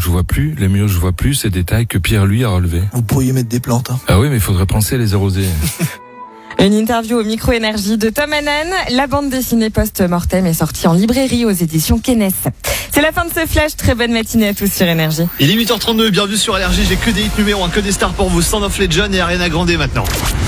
je vois plus. Les murs, je vois plus ces détails que Pierre, lui, a relevés. Vous pourriez mettre des plantes. Hein. Ah oui, mais il faudrait penser à les arroser. Une interview au Micro-Énergie de Tom Hannan. La bande dessinée Post-Mortem est sortie en librairie aux éditions Kenes. C'est la fin de ce flash. Très bonne matinée à tous sur Énergie. Il est 8h32, bienvenue sur Énergie. J'ai que des hits numéro 1, que des stars pour vous. Stand of Legend et Ariana Grande maintenant.